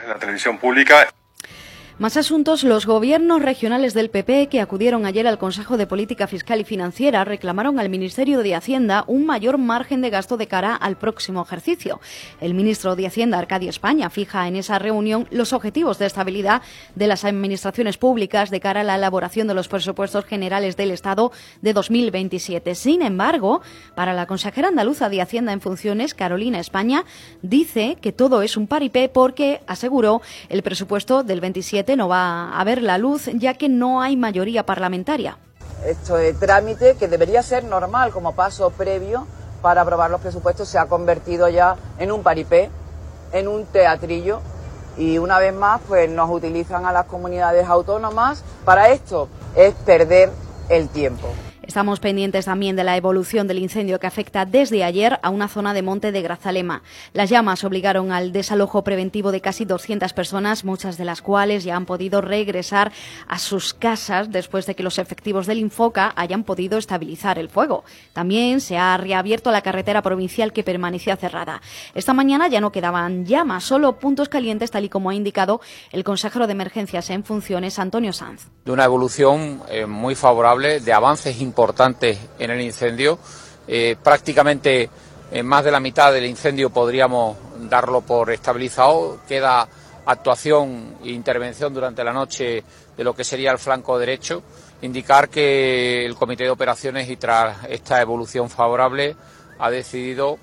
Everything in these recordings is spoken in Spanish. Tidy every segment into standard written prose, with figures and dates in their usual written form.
la televisión pública. Más asuntos. Los gobiernos regionales del PP que acudieron ayer al Consejo de Política Fiscal y Financiera reclamaron al Ministerio de Hacienda un mayor margen de gasto de cara al próximo ejercicio. El ministro de Hacienda, Arcadio España, fija en esa reunión los objetivos de estabilidad de las administraciones públicas de cara a la elaboración de los presupuestos generales del Estado de 2027. Sin embargo, para la consejera andaluza de Hacienda en funciones, Carolina España, dice que todo es un paripé porque, aseguró, el presupuesto del 27 no va a ver la luz ya que no hay mayoría parlamentaria. Esto de trámite, que debería ser normal como paso previo para aprobar los presupuestos, se ha convertido ya en un paripé, en un teatrillo, y una vez más pues nos utilizan a las comunidades autónomas para esto, es perder el tiempo. Estamos pendientes también de la evolución del incendio que afecta desde ayer a una zona de Monte de Grazalema. Las llamas obligaron al desalojo preventivo de casi 200 personas, muchas de las cuales ya han podido regresar a sus casas después de que los efectivos del Infoca hayan podido estabilizar el fuego. También se ha reabierto la carretera provincial que permanecía cerrada. Esta mañana ya no quedaban llamas, solo puntos calientes, tal y como ha indicado el consejero de Emergencias en funciones, Antonio Sanz. De una evolución muy favorable, de avances importantes en el incendio. Prácticamente más de la mitad del incendio podríamos darlo por estabilizado. Queda actuación e intervención durante la noche de lo que sería el flanco derecho. Indicar que el Comité de Operaciones, y tras esta evolución favorable, ha decidido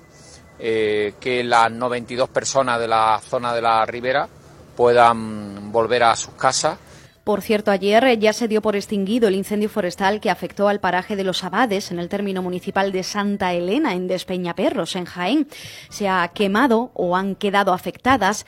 que las 92 personas de la zona de la Ribera puedan volver a sus casas. Por cierto, ayer ya se dio por extinguido el incendio forestal que afectó al paraje de Los Abades, en el término municipal de Santa Elena, en Despeñaperros, en Jaén. Se ha quemado o han quedado afectadas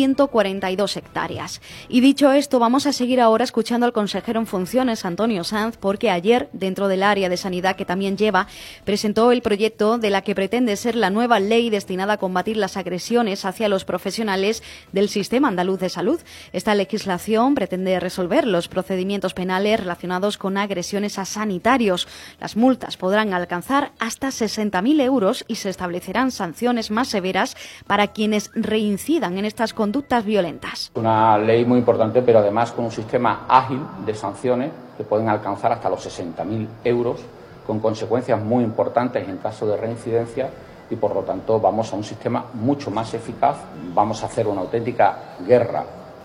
142 hectáreas. Y dicho esto, vamos a seguir ahora escuchando al consejero en funciones, Antonio Sanz, porque ayer, dentro del área de sanidad que también lleva, presentó el proyecto de la que pretende ser la nueva ley destinada a combatir las agresiones hacia los profesionales del Sistema Andaluz de Salud. Esta legislación pretende resolver los procedimientos penales relacionados con agresiones a sanitarios. Las multas podrán alcanzar hasta 60.000 euros y se establecerán sanciones más severas para quienes reincidan en estas conductas violentas. Una ley muy importante, pero además con un sistema ágil de sanciones que pueden alcanzar hasta los 60.000 euros, con consecuencias muy importantes en caso de reincidencia, y por lo tanto vamos a un sistema mucho más eficaz. Vamos a hacer una auténtica guerra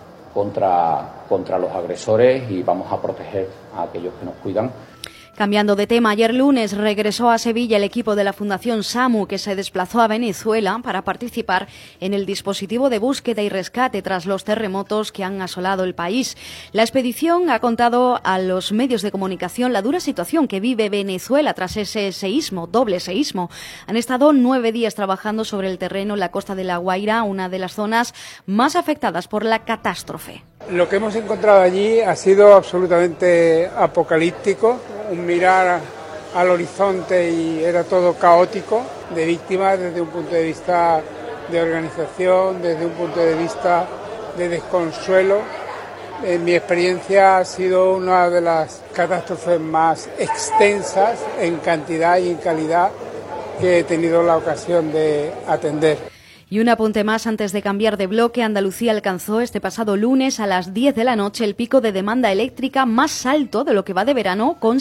contra los agresores y vamos a proteger a aquellos que nos cuidan. Cambiando de tema, ayer lunes regresó a Sevilla el equipo de la Fundación SAMU que se desplazó a Venezuela para participar en el dispositivo de búsqueda y rescate tras los terremotos que han asolado el país. La expedición ha contado a los medios de comunicación la dura situación que vive Venezuela tras ese seísmo, doble seísmo. Han estado 9 días trabajando sobre el terreno en la costa de La Guaira, una de las zonas más afectadas por la catástrofe. Lo que hemos encontrado allí ha sido absolutamente apocalíptico, un mirar al horizonte y era todo caótico, de víctimas desde un punto de vista de organización, desde un punto de vista de desconsuelo. En mi experiencia ha sido una de las catástrofes más extensas en cantidad y en calidad que he tenido la ocasión de atender. Y un apunte más antes de cambiar de bloque. Andalucía alcanzó este pasado lunes a las 10 de la noche el pico de demanda eléctrica más alto de lo que va de verano, con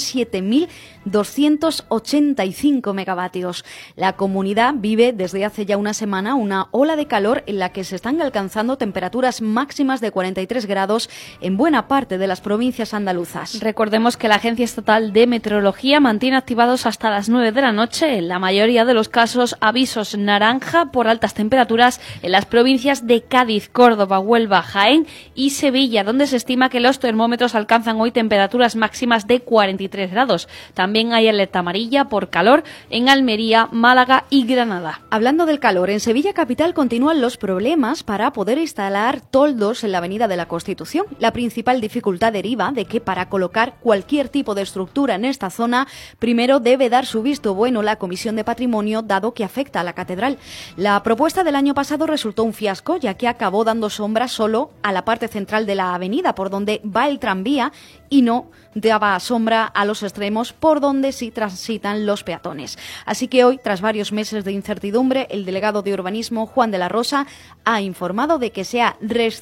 7.285 megavatios. La comunidad vive desde hace ya una semana una ola de calor en la que se están alcanzando temperaturas máximas de 43 grados en buena parte de las provincias andaluzas. Recordemos que la Agencia Estatal de Meteorología mantiene activados hasta las 9 de la noche, en la mayoría de los casos, avisos naranja por altas temperaturas en las provincias de Cádiz, Córdoba, Huelva, Jaén y Sevilla, donde se estima que los termómetros alcanzan hoy temperaturas máximas de 43 grados. También hay alerta amarilla por calor en Almería, Málaga y Granada. Hablando del calor, en Sevilla capital continúan los problemas para poder instalar toldos en la Avenida de la Constitución. La principal dificultad deriva de que para colocar cualquier tipo de estructura en esta zona, primero debe dar su visto bueno la Comisión de Patrimonio, dado que afecta a la catedral. La propuesta del año pasado resultó un fiasco, ya que acabó dando sombra solo a la parte central de la avenida, por donde va el tranvía, y no daba sombra a los extremos, por donde sí transitan los peatones. Así que hoy, tras varios meses de incertidumbre, el delegado de Urbanismo, Juan de la Rosa, ha informado de que se ha